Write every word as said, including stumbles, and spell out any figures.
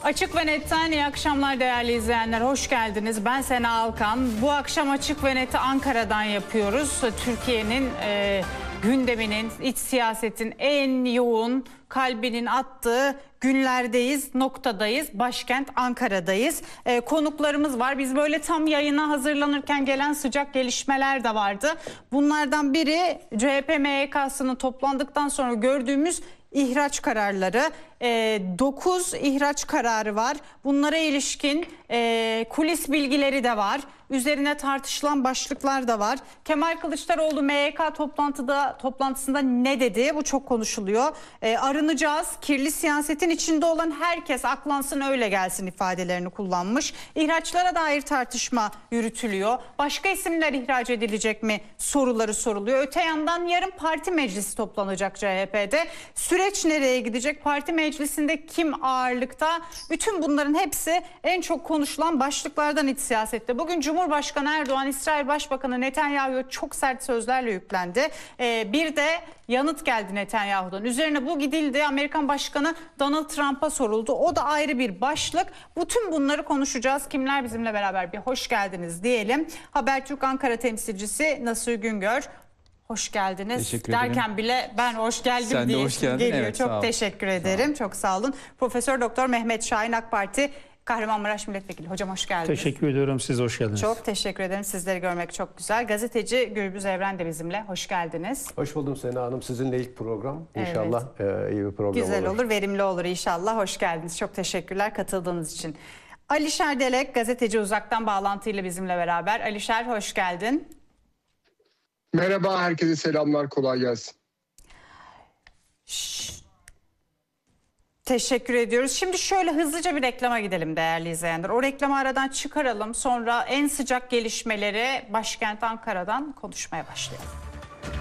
Açık ve Net'ten iyi akşamlar değerli izleyenler. Hoş geldiniz. Ben Sena Alkan. Bu akşam Açık ve Net'i Ankara'dan yapıyoruz. Türkiye'nin e, gündeminin, iç siyasetin en yoğun kalbinin attığı günlerdeyiz, noktadayız. Başkent Ankara'dayız. E, konuklarımız var. Biz böyle tam yayına hazırlanırken gelen sıcak gelişmeler de vardı. Bunlardan biri C H P M Y K'sının toplandıktan sonra gördüğümüz ihraç kararları. dokuz ihraç kararı var. Bunlara ilişkin e, kulis bilgileri de var. Üzerine tartışılan başlıklar da var. Kemal Kılıçdaroğlu M Y K toplantıda toplantısında ne dedi? Bu çok konuşuluyor. E, arınacağız. Kirli siyasetin içinde olan herkes aklansın öyle gelsin ifadelerini kullanmış. İhraçlara dair tartışma yürütülüyor. Başka isimler ihraç edilecek mi soruları soruluyor. Öte yandan yarın parti meclisi toplanacak C H P'de. Süreç nereye gidecek? Parti meclisinde kim ağırlıkta? Bütün bunların hepsi en çok konuşulan başlıklardan iç siyasette. Bugün Cumhurbaşkanı Erdoğan, İsrail Başbakanı Netanyahu'ya çok sert sözlerle yüklendi. Ee, bir de yanıt geldi Netanyahu'dan. Üzerine bu gidildi. Amerikan Başkanı Donald Trump'a soruldu. O da ayrı bir başlık. Bütün bunları konuşacağız. Kimler bizimle beraber? Bir hoş geldiniz diyelim. Habertürk Ankara temsilcisi Nasuh Güngör. Hoş geldiniz. Teşekkür derken ederim. bile ben hoş geldim Sen de diye hoş geldin. geliyor. Evet, çok sağ ol. teşekkür ederim. Çok sağ olun. Profesör Doktor Mehmet Şahin, AK Parti Kahramanmaraş Milletvekili. Hocam hoş geldiniz. Teşekkür ediyorum. Siz hoş geldiniz. Çok teşekkür ederim. Sizleri görmek çok güzel. Gazeteci Gürbüz Evren de bizimle. Hoş geldiniz. Hoş buldum Sena Hanım. Sizinle ilk program. İnşallah Evet. e, iyi bir program Güzel olur. olur, verimli olur inşallah. Hoş geldiniz. Çok teşekkürler katıldığınız için. Alişer Delek, gazeteci, uzaktan bağlantıyla bizimle beraber. Alişer hoş geldin. Merhaba, herkese selamlar, kolay gelsin. Teşekkür ediyoruz. Şimdi şöyle hızlıca bir reklama gidelim değerli izleyenler. O reklamı aradan çıkaralım. Sonra en sıcak gelişmeleri başkent Ankara'dan konuşmaya başlayalım.